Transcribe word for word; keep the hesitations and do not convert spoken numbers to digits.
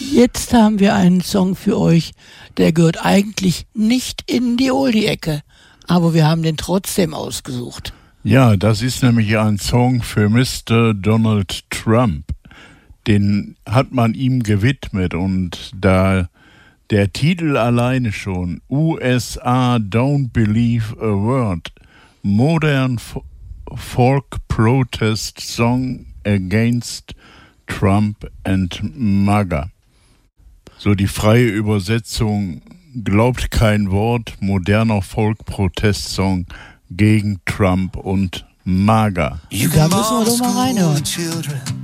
Jetzt haben wir einen Song für euch, der gehört eigentlich nicht in die Oldie-Ecke, aber wir haben den trotzdem ausgesucht. Ja, das ist nämlich ein Song für Mister Donald Trump. Den hat man ihm gewidmet und da der Titel alleine schon, U S A Don't Believe a Word, Modern F- Folk Protest Song Against Trump and MAGA. So die freie Übersetzung, glaubt kein Wort, moderner Folk-Protest-Song gegen Trump und MAGA. Da müssen wir doch mal reinhören.